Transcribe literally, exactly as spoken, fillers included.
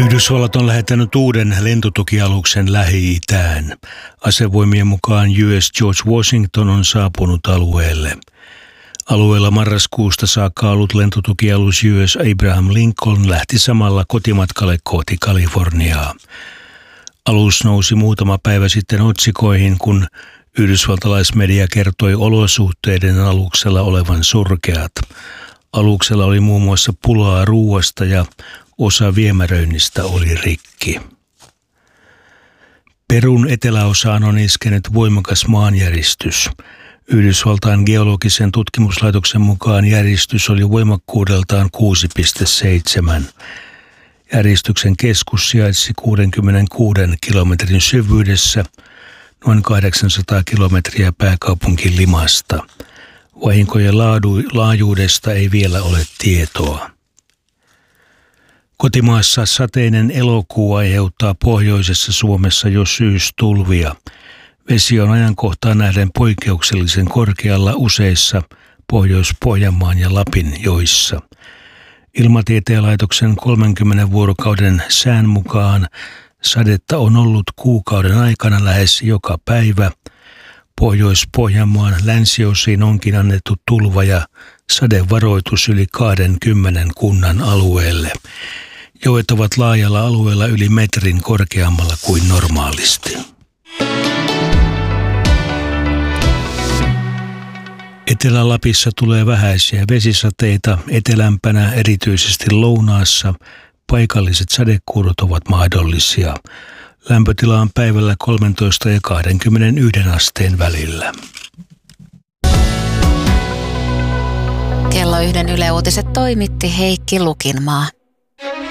Yhdysvallat on lähettänyt uuden lentotukialuksen Lähi-itään. Asevoimien mukaan U S George Washington on saapunut alueelle. Alueella marraskuusta saakka ollut lentotukialus U S Abraham Lincoln lähti samalla kotimatkalle kohti Kaliforniaa. Alus nousi muutama päivä sitten otsikoihin, kun yhdysvaltalaismedia kertoi olosuhteiden aluksella olevan surkeat. Aluksella oli muun muassa pulaa ruuasta ja osa viemäröinnistä oli rikki. Perun eteläosaan on iskenyt voimakas maanjäristys. Yhdysvaltain geologisen tutkimuslaitoksen mukaan järistys oli voimakkuudeltaan kuusi pilkku seitsemän. Järistyksen keskus sijaitsi kuudenkymmenenkuuden kilometrin syvyydessä, noin kahdeksansataa kilometriä pääkaupunki Limasta. Vahinkojen laadu, laajuudesta ei vielä ole tietoa. Kotimaassa sateinen elokuu aiheuttaa pohjoisessa Suomessa jo syystulvia. Vesi on ajankohtaan nähden poikkeuksellisen korkealla useissa Pohjois-Pohjanmaan ja Lapin joissa. Ilmatieteen laitoksen kolmenkymmenen vuorokauden sään mukaan sadetta on ollut kuukauden aikana lähes joka päivä. Pohjois-Pohjanmaan länsiosiin onkin annettu tulva- ja sadevaroitus yli kaksikymmentä kunnan alueelle. Joet ovat laajalla alueella yli metrin korkeammalla kuin normaalisti. Etelä-Lapissa tulee vähäisiä vesisateita, etelämpänä erityisesti lounaassa paikalliset sadekuurot ovat mahdollisia. Lämpötila on päivällä kolmetoista ja kaksikymmentäyksi asteen välillä. Kello yhden Yle Uutiset toimitti Heikki Lukinmaa.